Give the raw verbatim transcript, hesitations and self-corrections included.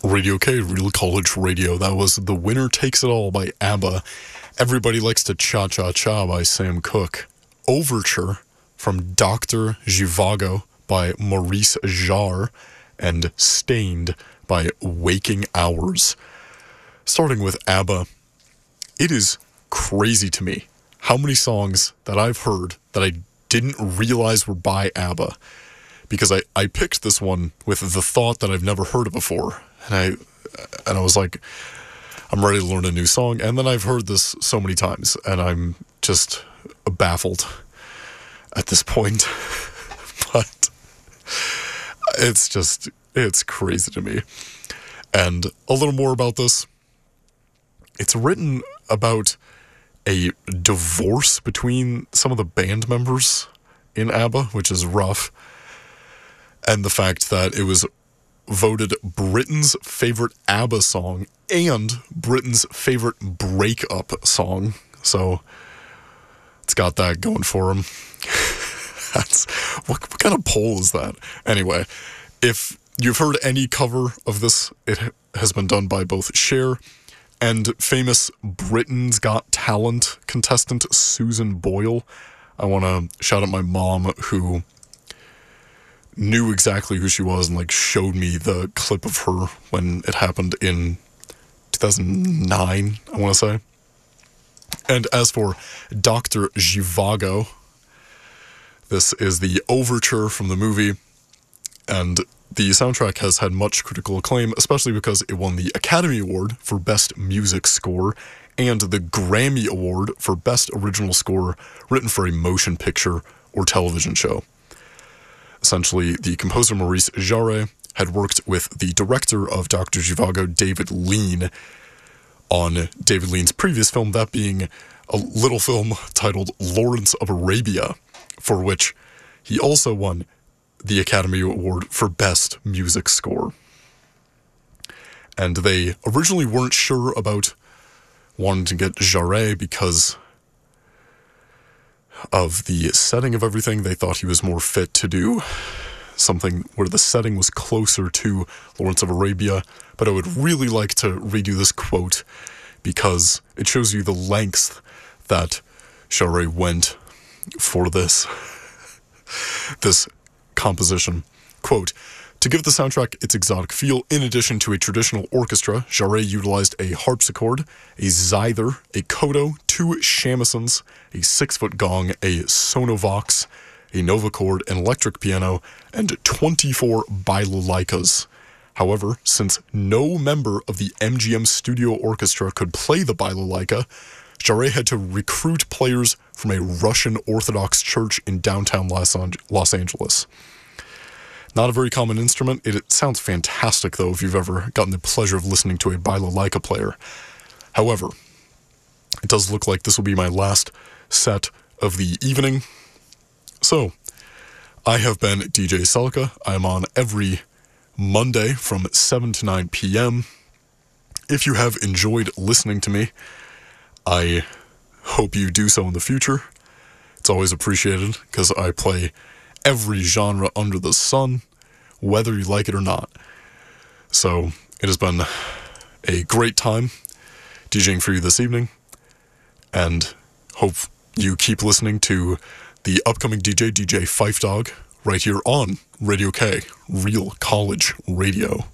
Radio K, Real College Radio. That was The Winner Takes It All by ABBA. Everybody Likes to Cha Cha Cha by Sam Cooke. Overture from Doctor Zhivago by Maurice Jarre. And Stained by Waking Hours. Starting with ABBA, it is crazy to me how many songs that I've heard that I didn't realize were by ABBA. Because I, I picked this one with the thought that I've never heard it before. And I and I was like, I'm ready to learn a new song. And then I've heard this so many times. And I'm just baffled at this point. But it's just, it's crazy to me. And a little more about this. It's written about a divorce between some of the band members in ABBA, which is rough. And the fact that it was voted Britain's favorite ABBA song and Britain's favorite breakup song. So it's got that going for him. That's what, what kind of poll is that? Anyway, if you've heard any cover of this, it has been done by both Cher and famous Britain's Got Talent contestant Susan Boyle. I want to shout out my mom, who knew exactly who she was and like showed me the clip of her when it happened in two thousand nine, I want to say. And as for Doctor Zhivago, this is the overture from the movie, and the soundtrack has had much critical acclaim, especially because it won the Academy Award for Best Music Score and the Grammy Award for Best Original Score written for a motion picture or television show. Essentially, the composer Maurice Jarre had worked with the director of Doctor Zhivago, David Lean, on David Lean's previous film, that being a little film titled Lawrence of Arabia, for which he also won the Academy Award for Best Music Score. And they originally weren't sure about wanting to get Jarre because of the setting of everything. They thought he was more fit to do something where the setting was closer to Lawrence of Arabia. But I would really like to redo this quote because it shows you the length that Jarre went for this, this composition. Quote, "To give the soundtrack its exotic feel, in addition to a traditional orchestra, Jarre utilized a harpsichord, a zither, a koto, two shamisen, a six-foot gong, a sonovox, a novacord, an electric piano, and twenty-four balalaikas. However, since no member of the M G M Studio Orchestra could play the balalaika, Jarre had to recruit players from a Russian Orthodox church in downtown Los, Los Angeles. Not a very common instrument. It, it sounds fantastic, though, if you've ever gotten the pleasure of listening to a balalaika player. However, it does look like this will be my last set of the evening. So, I have been D J Celica. I am on every Monday from seven to nine p.m. If you have enjoyed listening to me, I hope you do so in the future. It's always appreciated because I play every genre under the sun, whether you like it or not. So it has been a great time DJing for you this evening, and hope you keep listening to the upcoming D J, D J Fife Dog, right here on Radio K, Real College Radio.